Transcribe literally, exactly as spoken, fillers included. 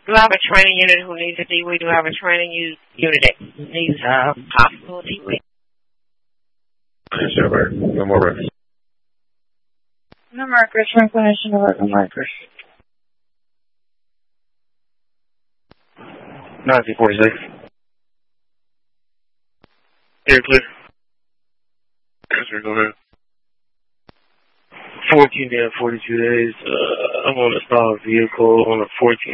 do have a training unit who needs a D W I. Do have a training unit that needs a possible D W I. Yes, sir. No more records. No markers for inclination to work. No markers. nineteen forty-six. Here, clear. Yes, sir. Go ahead. fourteen and forty-two days. Uh, I'm on a stalled vehicle on a fourteen.